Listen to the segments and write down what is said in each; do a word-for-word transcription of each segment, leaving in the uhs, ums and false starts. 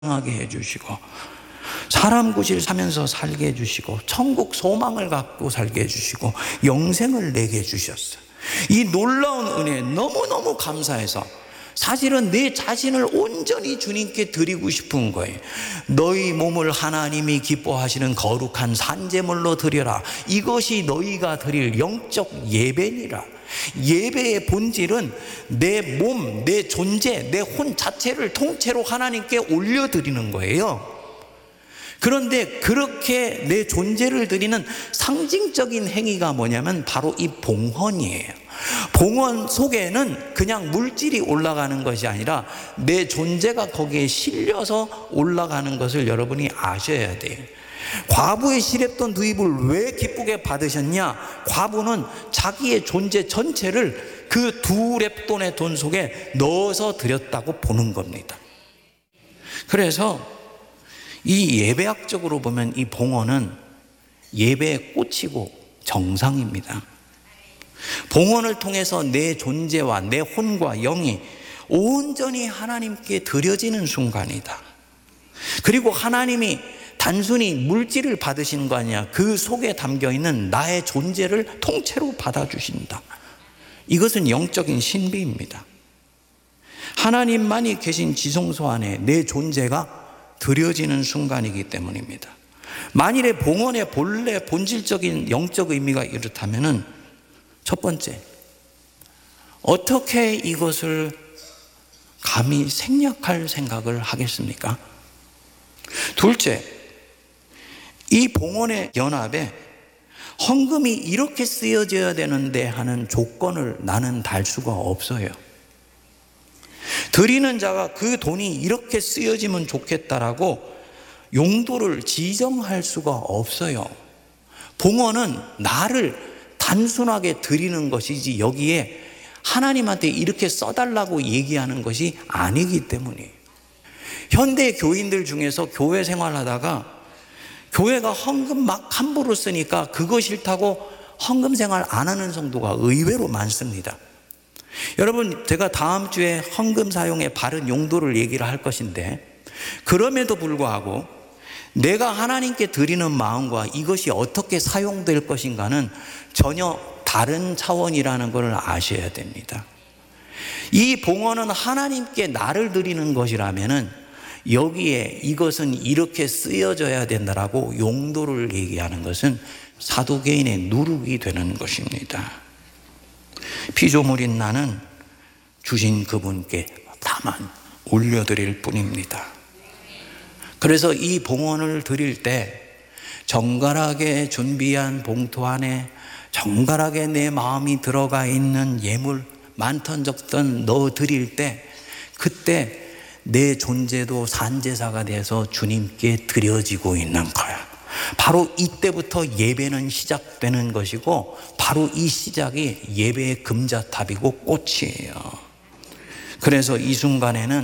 하게 해주시고 사람 구실 사면서 살게 해주시고 천국 소망을 갖고 살게 해주시고 영생을 내게 해주셨어요. 이 놀라운 은혜에 너무너무 감사해서 사실은 내 자신을 온전히 주님께 드리고 싶은 거예요. 너희 몸을 하나님이 기뻐하시는 거룩한 산제물로 드려라. 이것이 너희가 드릴 영적 예배니라. 예배의 본질은 내 몸, 내 존재, 내 혼 자체를 통째로 하나님께 올려드리는 거예요. 그런데 그렇게 내 존재를 드리는 상징적인 행위가 뭐냐면 바로 이 봉헌이에요. 봉헌 속에는 그냥 물질이 올라가는 것이 아니라 내 존재가 거기에 실려서 올라가는 것을 여러분이 아셔야 돼요. 과부의 시랩돈 두입을 왜 기쁘게 받으셨냐? 과부는 자기의 존재 전체를 그 두 랩돈의 돈 속에 넣어서 드렸다고 보는 겁니다. 그래서 이 예배학적으로 보면 이 봉헌은 예배의 꽃이고 정상입니다. 봉헌을 통해서 내 존재와 내 혼과 영이 온전히 하나님께 드려지는 순간이다. 그리고 하나님이 단순히 물질을 받으시는 거 아니야. 그 속에 담겨있는 나의 존재를 통째로 받아주신다. 이것은 영적인 신비입니다. 하나님만이 계신 지성소 안에 내 존재가 드려지는 순간이기 때문입니다. 만일에 봉헌의 본래 본질적인 영적 의미가 이렇다면 첫 번째, 어떻게 이것을 감히 생략할 생각을 하겠습니까? 둘째, 이 봉헌의 연합에 헌금이 이렇게 쓰여져야 되는데 하는 조건을 나는 달 수가 없어요. 드리는 자가 그 돈이 이렇게 쓰여지면 좋겠다라고 용도를 지정할 수가 없어요. 봉헌은 나를 단순하게 드리는 것이지 여기에 하나님한테 이렇게 써달라고 얘기하는 것이 아니기 때문이에요. 현대 교인들 중에서 교회 생활하다가 교회가 헌금 막 함부로 쓰니까 그거 싫다고 헌금 생활 안 하는 성도가 의외로 많습니다. 여러분, 제가 다음 주에 헌금 사용의 바른 용도를 얘기를 할 것인데, 그럼에도 불구하고 내가 하나님께 드리는 마음과 이것이 어떻게 사용될 것인가는 전혀 다른 차원이라는 것을 아셔야 됩니다. 이 봉헌은 하나님께 나를 드리는 것이라면은 여기에 이것은 이렇게 쓰여져야 된다라고 용도를 얘기하는 것은 사도개인의 누룩이 되는 것입니다. 피조물인 나는 주신 그분께 다만 올려드릴 뿐입니다. 그래서 이 봉헌을 드릴 때 정갈하게 준비한 봉투 안에 정갈하게 내 마음이 들어가 있는 예물 많던 적던 넣어 드릴 때 그때 내 존재도 산제사가 돼서 주님께 드려지고 있는 거야. 바로 이때부터 예배는 시작되는 것이고 바로 이 시작이 예배의 금자탑이고 꽃이에요. 그래서 이 순간에는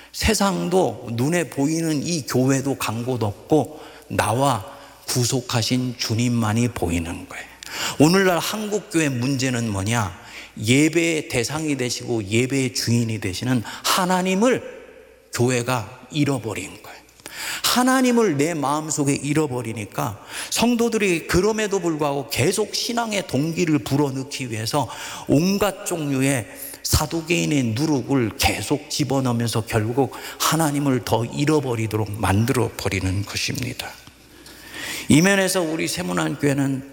세상도 눈에 보이는 이 교회도 간 곳 없고 나와 구속하신 주님만이 보이는 거예요. 오늘날 한국교회 문제는 뭐냐? 예배의 대상이 되시고 예배의 주인이 되시는 하나님을 교회가 잃어버린 거예요. 하나님을 내 마음속에 잃어버리니까 성도들이 그럼에도 불구하고 계속 신앙의 동기를 불어넣기 위해서 온갖 종류의 사도개인의 누룩을 계속 집어넣으면서 결국 하나님을 더 잃어버리도록 만들어 버리는 것입니다. 이 면에서 우리 세문안교회는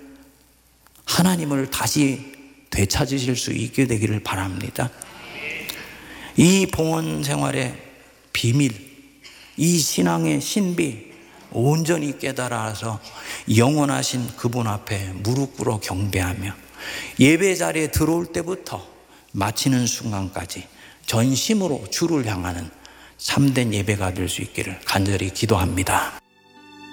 하나님을 다시 되찾으실 수 있게 되기를 바랍니다. 이 봉헌 생활의 비밀, 이 신앙의 신비 온전히 깨달아서 영원하신 그분 앞에 무릎 꿇어 경배하며 예배 자리에 들어올 때부터 마치는 순간까지 전심으로 주를 향하는 참된 예배가 될 수 있기를 간절히 기도합니다.